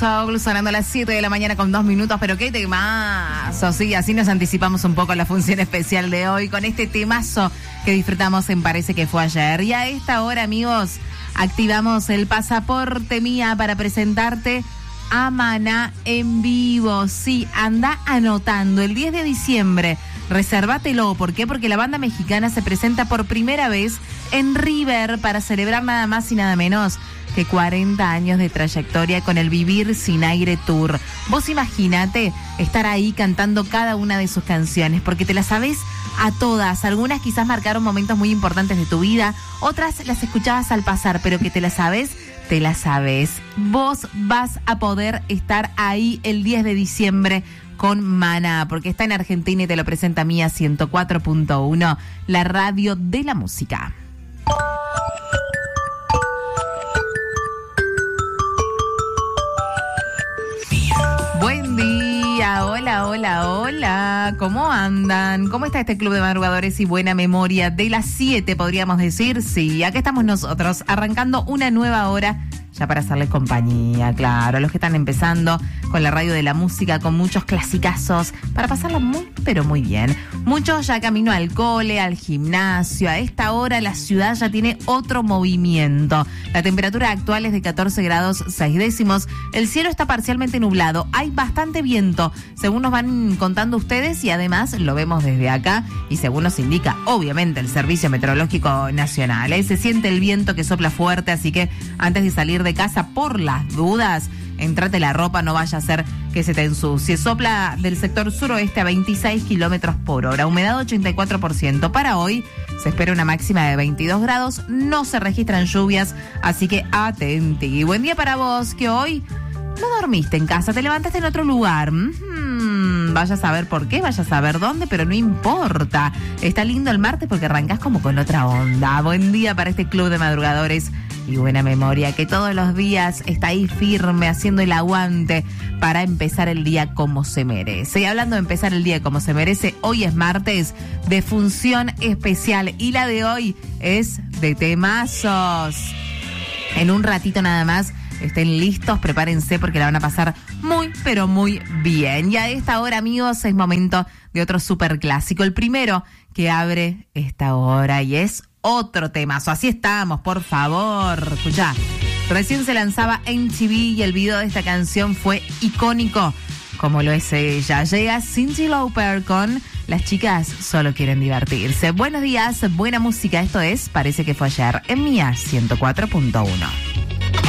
Toggle sonando a las 7 de la mañana con 2 minutos, pero qué temazo. Sí, así nos anticipamos un poco la función especial de hoy con este temazo que disfrutamos en Parece que fue ayer. Y a esta hora, amigos, activamos el pasaporte mía para presentarte a Maná en vivo. Sí, anda anotando el 10 de diciembre. Resérvatelo. ¿Por qué? Porque la banda mexicana se presenta por primera vez en River para celebrar nada más y nada menos que 40 años de trayectoria con el Vivir Sin Aire Tour. Vos imagínate estar ahí cantando cada una de sus canciones, porque te las sabés a todas. Algunas quizás marcaron momentos muy importantes de tu vida, otras las escuchabas al pasar, pero que te las sabés, te las sabés. Vos vas a poder estar ahí el 10 de diciembre con Maná, porque está en Argentina y te lo presenta Mía 104.1, la radio de la música. Buen día, hola, ¿cómo andan? ¿Cómo está este club de madrugadores y buena memoria de las 7, podríamos decir? Sí, acá estamos nosotros, arrancando una nueva hora, ya para hacerles compañía, claro, a los que están empezando con la radio de la música, con muchos clasicazos, para pasarla muy, pero muy bien. Muchos ya camino al cole, al gimnasio. A esta hora la ciudad ya tiene otro movimiento. La temperatura actual es de 14 grados 6 décimos. El cielo está parcialmente nublado. Hay bastante viento, según nos van contando ustedes, y además lo vemos desde acá y según nos indica, obviamente, el Servicio Meteorológico Nacional. Se siente el viento que sopla fuerte, así que antes de salir de casa, por las dudas, entrate la ropa, no vaya a ser que se te ensucie. Sopla del sector suroeste a 26 kilómetros por hora. Humedad 84%. Para hoy se espera una máxima de 22 grados. No se registran lluvias, así que atenti. Buen día para vos, que hoy no dormiste en casa, te levantaste en otro lugar. Vaya a saber por qué, vaya a saber dónde, pero no importa. Está lindo el martes porque arrancás como con otra onda. Buen día para este club de madrugadores y buena memoria, que todos los días está ahí firme, haciendo el aguante para empezar el día como se merece. Y hablando de empezar el día como se merece, hoy es martes de función especial y la de hoy es de temazos. En un ratito nada más, estén listos, prepárense porque la van a pasar muy, pero muy bien. Y a esta hora, amigos, es momento de otro súper clásico. El primero que abre esta hora y es otro temazo. Así estamos, por favor. Escuchá, recién se lanzaba en MTV y el video de esta canción fue icónico, como lo es ella. Llega Cyndi Lauper con Las chicas solo quieren divertirse. Buenos días, buena música. Esto es Parece que fue ayer en Mía 104.1.